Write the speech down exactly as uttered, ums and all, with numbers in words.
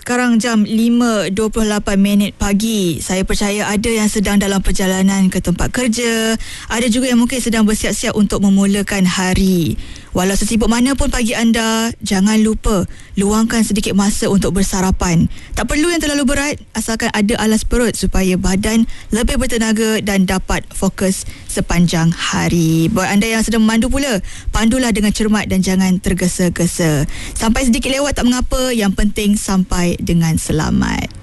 sekarang jam lima dua puluh lapan minit pagi. Saya percaya ada yang sedang dalam perjalanan ke tempat kerja, ada juga yang mungkin sedang bersiap-siap untuk memulakan hari. Walau sesibuk mana pun pagi anda, jangan lupa luangkan sedikit masa untuk bersarapan. Tak perlu yang terlalu berat, asalkan ada alas perut supaya badan lebih bertenaga dan dapat fokus sepanjang hari. Buat anda yang sedang memandu pula, pandulah dengan cermat dan jangan tergesa-gesa. Sampai sedikit lewat tak mengapa, yang penting sampai dengan selamat.